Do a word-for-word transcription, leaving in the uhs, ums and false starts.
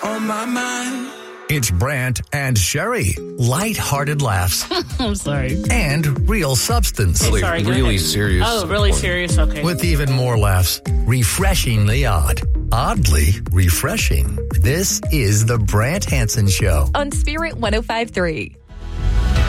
On my mind. It's Brant and Sherry. Light-hearted laughs. I'm sorry. And real substance. Really, sorry, really serious. Oh, really serious? Okay. With even more laughs. Refreshingly odd. Oddly refreshing. This is the Brant Hansen Show. On Spirit one oh five point three.